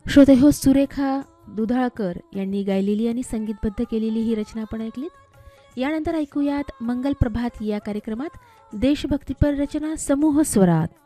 श्रोते हो, सुरेखा दुधाळकर यांनी गायलेली आणि संगीतबद्ध केलेली ही रचना आपण ऐकलीत. यानंतर ऐकूयात मंगल प्रभात या कार्यक्रमात देशभक्तीपर रचना समूह स्वरात.